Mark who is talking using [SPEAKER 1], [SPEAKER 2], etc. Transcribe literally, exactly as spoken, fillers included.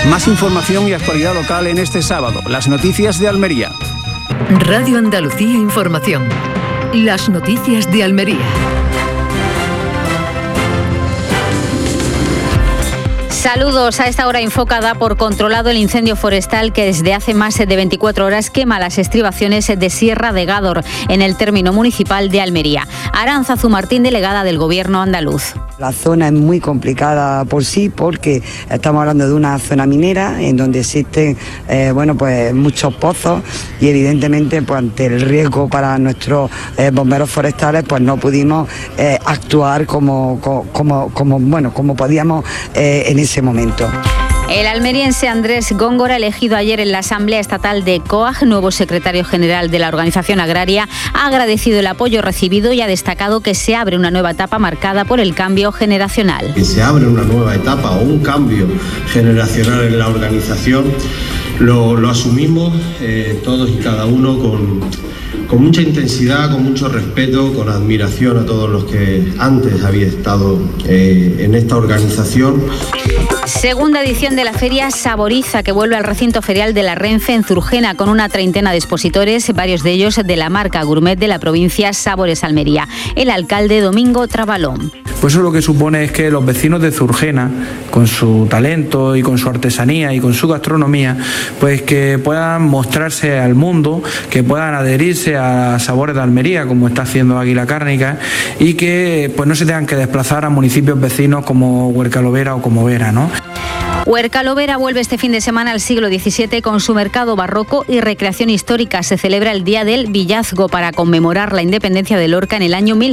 [SPEAKER 1] Más información y actualidad local en este sábado. Las noticias de Almería.
[SPEAKER 2] Radio Andalucía Información. Las noticias de Almería.
[SPEAKER 3] Saludos. A esta hora Infoca da por controlado el incendio forestal que desde hace más de veinticuatro horas quema las estribaciones de Sierra de Gádor, en el término municipal de Almería. Arantza Zumartín, delegada del Gobierno andaluz.
[SPEAKER 4] La zona es muy complicada por sí porque estamos hablando de una zona minera en donde existen eh, bueno, pues muchos pozos y evidentemente pues ante el riesgo para nuestros eh, bomberos forestales pues no pudimos eh, actuar como, como, como, bueno, como podíamos eh, en ese momento.
[SPEAKER 3] El almeriense Andrés Góngora, elegido ayer en la Asamblea Estatal de COAG, nuevo secretario general de la organización agraria, ha agradecido el apoyo recibido y ha destacado que se abre una nueva etapa marcada por el cambio generacional.
[SPEAKER 5] Que se abre una nueva etapa o un cambio generacional en la organización, lo, lo asumimos eh, todos y cada uno con, con mucha intensidad, con mucho respeto, con admiración a todos los que antes habían estado eh, en esta organización.
[SPEAKER 3] Segunda edición de la feria Saboriza, que vuelve al recinto ferial de la Renfe en Zurgena con una treintena de expositores, varios de ellos de la marca gourmet de la provincia Sabores Almería. El alcalde Domingo Trabalón.
[SPEAKER 6] Pues eso lo que supone es que los vecinos de Zurgena, con su talento y con su artesanía y con su gastronomía, pues que puedan mostrarse al mundo, que puedan adherirse a Sabores de Almería, como está haciendo Águila Cárnica, y que pues no se tengan que desplazar a municipios vecinos como Huercalovera o como Vera, ¿no?
[SPEAKER 3] Huercalovera vuelve este fin de semana al siglo diecisiete con su mercado barroco y recreación histórica. Se celebra el Día del Villazgo para conmemorar la independencia de Lorca en el año mil